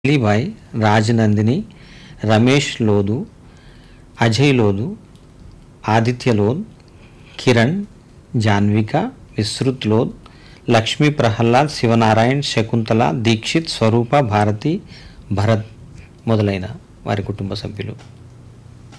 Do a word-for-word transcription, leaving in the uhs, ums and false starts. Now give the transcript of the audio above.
లీబాయ్, రాజనందిని, రమేష్ లోధు, అజయ్ లోధు, ఆదిత్య లోధ్, కిరణ్, జాన్విక, విస్తృత్ లోధ్, లక్ష్మీ ప్రహ్లాద్, శివనారాయణ్, శకుంతల, దీక్షిత్, స్వరూప, భారతి, భరత్ మొదలైన వారి కుటుంబ సభ్యులు.